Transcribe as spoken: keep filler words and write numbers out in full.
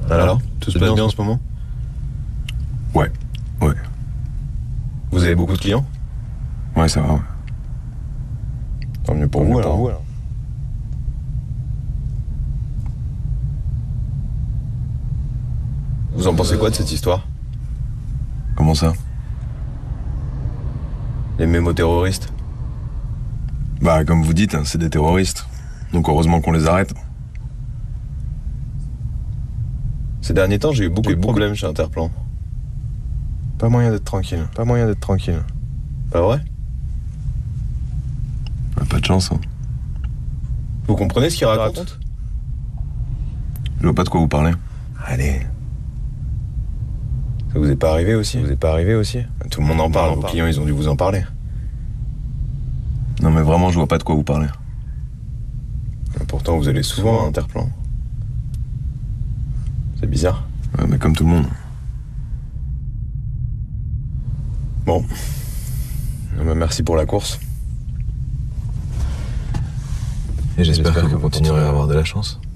Alors, tout se passe bien en ce moment? Ouais, ouais. Vous avez beaucoup de clients? Ouais, ça va, ouais. Tant mieux pour Tant vous, mieux alors. pour vous, alors. Vous en pensez quoi de cette histoire? Comment ça? Les mémo-terroristes? Bah, comme vous dites, hein, c'est des terroristes. Donc heureusement qu'on les arrête. Ces derniers temps, j'ai eu beaucoup de problèmes chez Interplan. Pas moyen d'être tranquille. Pas moyen d'être tranquille. Pas vrai? Bah, pas de chance, hein. Vous comprenez ce qu'ils racontent? Je vois pas de quoi vous parlez. Allez. Ça vous est pas arrivé aussi? Ça vous est pas arrivé aussi? Tout le monde en parle, vos clients, ils ont dû vous en parler. Non mais vraiment, je vois pas de quoi vous parlez. Et pourtant, vous allez souvent à Interplan. C'est bizarre. Ouais, mais comme tout le monde. Bon. Ah bah, merci pour la course. Et j'espère que vous continuerez à avoir de la chance.